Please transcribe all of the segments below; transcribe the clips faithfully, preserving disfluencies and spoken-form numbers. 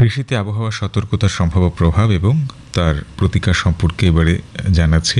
কৃষিতে আবহাওয়া সতর্কতার সম্ভাব্য প্রভাব এবং তার প্রতিকার সম্পর্কে এবারে জানাচ্ছি।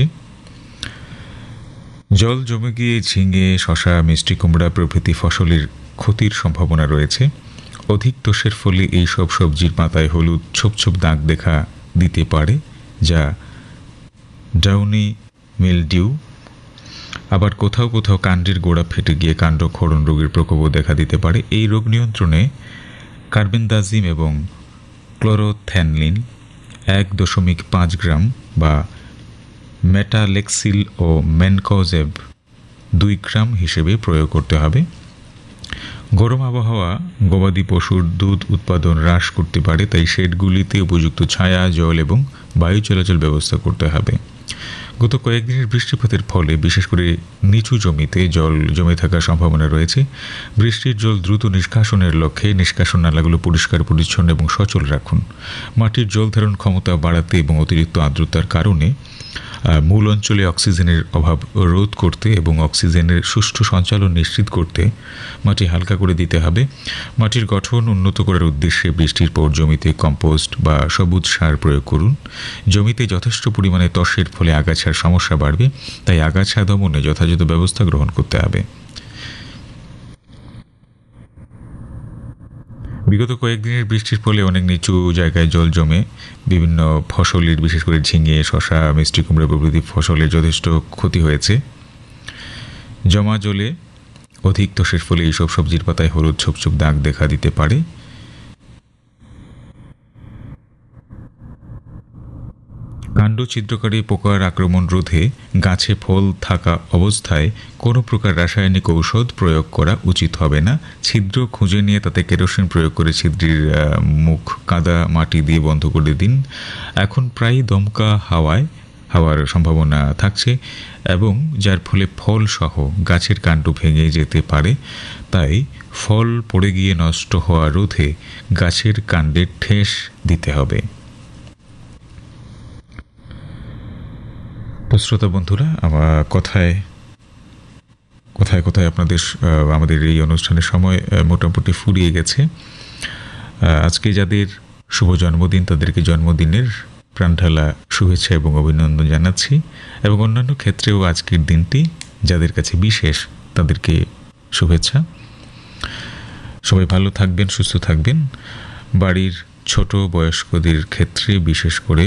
জল জমে গিয়ে ঝিঙে, শশা, মিষ্টি কুমড়া প্রভৃতি ফসলের ক্ষতির সম্ভাবনা রয়েছে। অধিক তোষের ফলে এইসব সবজির পাতায় হলুদ ছোপ ছোপ দাগ দেখা দিতে পারে, যা ডাউনি মিলডিউ। আবার কোথাও কোথাও কাণ্ডের গোড়া ফেটে গিয়ে কাণ্ড ক্ষরণ রোগের প্রকোপও দেখা দিতে পারে। এই রোগ নিয়ন্ত্রণে কার্বেন্দাজিম এবং ক্লোরোথ্যানলিন এক দশমিক পাঁচ গ্রাম বা মেটালেক্সিল ও ম্যানকোজেব দুই গ্রাম হিসেবে প্রয়োগ করতে হবে। গরম আবহাওয়া গবাদি পশুর দুধ উৎপাদন হ্রাস করতে পারে, তাই শেডগুলিতে উপযুক্ত ছায়া, জল এবং বায়ু চলাচল ব্যবস্থা করতে হবে। গত কয়েকদিনের বৃষ্টিপাতের ফলে বিশেষ করে নিচু জমিতে জল জমে থাকার সম্ভাবনা রয়েছে। বৃষ্টির জল দ্রুত নিষ্কাশনের লক্ষ্যে নিষ্কাশন নালাগুলো পরিষ্কার পরিচ্ছন্ন এবং সচল রাখুন। মাটির জল ধারণ ক্ষমতা বাড়াতে এবং অতিরিক্ত আর্দ্রতার কারণে মূল অঞ্চলে অক্সিজেনের অভাব রোধ করতে এবং অক্সিজেনের সুষ্ঠু সঞ্চালন নিশ্চিত করতে মাটি হালকা করে দিতে হবে। মাটির গঠন উন্নত করার উদ্দেশ্যে বৃষ্টির পর জমিতে কম্পোস্ট বা সবুজ সার প্রয়োগ করুন। জমিতে যথেষ্ট পরিমাণে ত্বসের ফলে আগাছার সমস্যা বাড়বে, তাই আগাছা দমনে যথাযথ ব্যবস্থা গ্রহণ করতে হবে। বিগত কয়েকদিনের বৃষ্টির ফলে অনেক নিচু জায়গায় জল জমে বিভিন্ন ফসলের, বিশেষ করে ঝিঙে, শশা, মিষ্টি কুমড়া প্রভৃতি ফসলের যথেষ্ট ক্ষতি হয়েছে। জমা জলে অধিক তোষের ফলে এইসব সবজির পাতায় হলুদ ছোপ ছোপ দাগ দেখা দিতে পারে। কাণ্ড ছিদ্রকারী পোকার আক্রমণ রোধে গাছে ফল থাকা অবস্থায় কোনো প্রকার রাসায়নিক ঔষধ প্রয়োগ করা উচিত হবে না। ছিদ্র খুঁজে নিয়ে তাতে কেরোসিন প্রয়োগ করে ছিদ্রের মুখ কাদা মাটি দিয়ে বন্ধ করে দিন। এখন প্রায় দমকা হাওয়ায় হাওয়ার সম্ভাবনা থাকছে এবং যার ফলে ফল সহ গাছের কাণ্ড ভেঙে যেতে পারে, তাই ফল পড়ে গিয়ে নষ্ট হওয়া রোধে গাছের কাণ্ডে ঠেস দিতে হবে। তো শ্রোতা বন্ধুরা, আমার কথায় কোথায় কোথায় আপনাদের আমাদের এই অনুষ্ঠানের সময় মোটামুটি ফুরিয়ে গেছে। আজকে যাদের শুভ জন্মদিন তাদেরকে জন্মদিনের প্রাণঢালা শুভেচ্ছা এবং অভিনন্দন জানাচ্ছি, এবং অন্যান্য ক্ষেত্রেও আজকের দিনটি যাদের কাছে বিশেষ তাদেরকে শুভেচ্ছা। সবাই ভালো থাকবেন, সুস্থ থাকবেন। বাড়ির ছোট বয়স্কদের ক্ষেত্রে বিশেষ করে